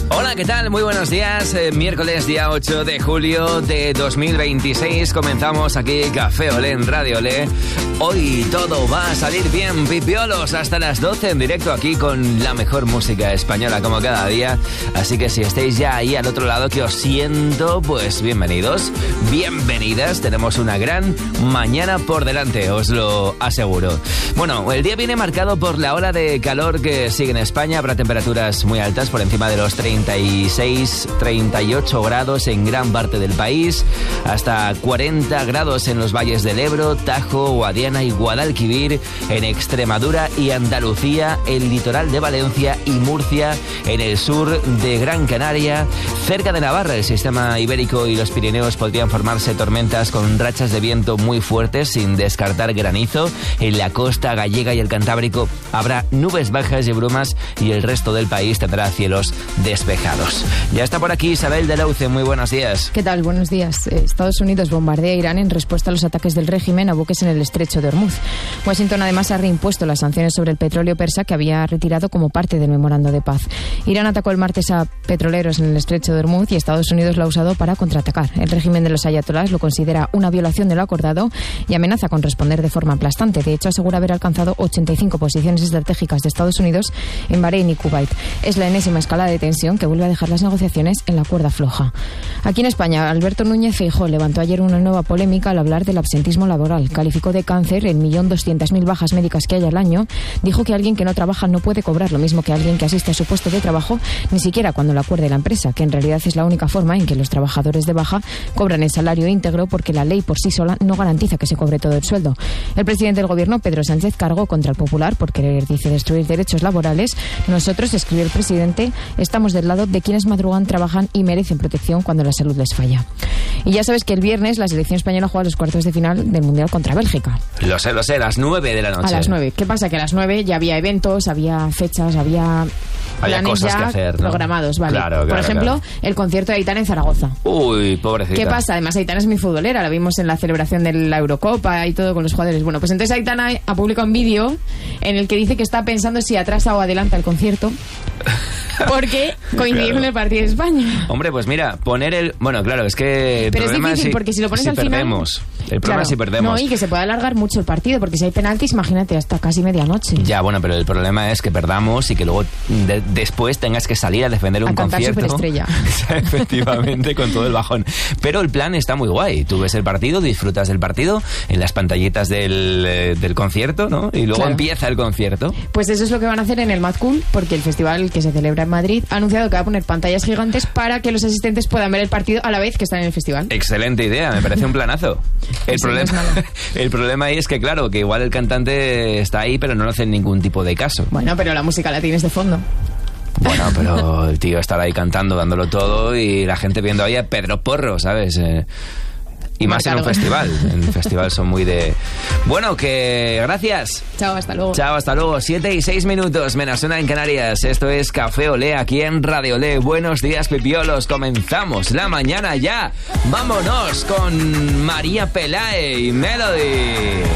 Hola, ¿qué tal? Muy buenos días. Miércoles, día 8 de julio de 2026. Comenzamos aquí Café Olé en Radio Olé. Hoy todo va a salir bien, pipiolos, hasta las 12 en directo aquí con la mejor música española como cada día. Así que si estáis ya ahí al otro lado, que os siento, pues bienvenidos, bienvenidas. Tenemos una gran mañana por delante, os lo aseguro. Bueno, el día viene marcado por la ola de calor que sigue en España. Habrá temperaturas muy altas, por encima de los 36, 38 grados en gran parte del país, hasta 40 grados en los valles del Ebro, Tajo, Guadiana y Guadalquivir, en Extremadura y Andalucía, el litoral de Valencia y Murcia, en el sur de Gran Canaria, cerca de Navarra, el sistema ibérico y los Pirineos podrían formarse tormentas con rachas de viento muy fuertes, sin descartar granizo. En la costa gallega y el Cantábrico habrá nubes bajas y brumas y el resto del país tendrá cielos despejados. Ya está por aquí Isabel de Lauce, muy buenos días. ¿Qué tal? Buenos días. Estados Unidos bombardea a Irán en respuesta a los ataques del régimen a buques en el estrecho de Hormuz. Washington además ha reimpuesto las sanciones sobre el petróleo persa que había retirado como parte del memorando de paz. Irán atacó el martes a petroleros en el estrecho de Hormuz y Estados Unidos lo ha usado para contraatacar. El régimen de los ayatolás lo considera una violación de lo acordado y amenaza con responder de forma aplastante. De hecho, asegura haber alcanzado 85 posiciones estratégicas de Estados Unidos en Bahrein y Kuwait. Es la enésima escalada de tensión que vuelve a dejar las negociaciones en la cuerda floja. Aquí en España, Alberto Núñez Feijóo levantó ayer una nueva polémica al hablar del absentismo laboral. Calificó de cáncer el 1.200.000 bajas médicas que hay al año. Dijo que alguien que no trabaja no puede cobrar lo mismo que alguien que asiste a su puesto de trabajo, ni siquiera cuando lo acuerde la empresa, que en realidad es la única forma en que los trabajadores de baja cobran el salario íntegro, porque la ley por sí sola no garantiza que se cobre todo el sueldo. El presidente del gobierno, Pedro Sánchez, cargó contra el Popular por querer, dice, destruir derechos laborales. Nosotros, escribió el presidente, estamos del lado de quienes madrugan, trabajan y merecen protección cuando la salud les falla. Y ya sabes que el viernes la selección española juega los cuartos de final del Mundial contra Bélgica. Lo sé, a las 9 de la noche. A las 9. ¿Qué pasa? Que a las 9 ya había eventos, había fechas, había cosas ya que hacer, ¿no? Programados, vale. Claro, por ejemplo, el concierto de Aitana en Zaragoza. Uy, pobrecita. ¿Qué pasa? Además, Aitana es muy futbolera, la vimos en la celebración de la Eurocopa y todo con los jugadores. Bueno, pues entonces Aitana ha publicado un vídeo en el que dice que está pensando si atrasa o adelanta el concierto porque coincide con el partido de España. Hombre, pues mira, poner el... Bueno, claro, es que... El pero problema es difícil, porque si lo pones al perdemos. final... El problema es si perdemos. No, y que se puede alargar mucho el partido, porque si hay penaltis, imagínate, hasta casi medianoche. Ya, bueno, pero el problema es que perdamos y que luego después tengas que salir a defender un concierto. Superestrella. Efectivamente, con todo el bajón. Pero el plan está muy guay. Tú ves el partido, disfrutas del partido en las pantallitas del concierto, ¿no? Y luego empieza el concierto. Pues eso es lo que van a hacer en el Mad Cool, porque el festival que se celebra en Madrid ha anunciado que va a poner pantallas gigantes para que los asistentes puedan ver el partido a la vez que están en el festival. Excelente idea, me parece un planazo. El problema ahí es que, claro, que igual el cantante está ahí, pero no le hacen ningún tipo de caso. Bueno, pero la música la tienes de fondo. Bueno, pero el tío estará ahí cantando, dándolo todo, y la gente viendo ahí a Pedro Porro, ¿sabes? Y más en un festival. En un festival son muy de... Bueno, que gracias. Chao, hasta luego. Chao, hasta luego. 7 y 6 minutos, menos una en Canarias. Esto es Café Olé, aquí en Radio Olé. Buenos días, pipiolos. Comenzamos la mañana ya. Vámonos con María Pelae y Melody.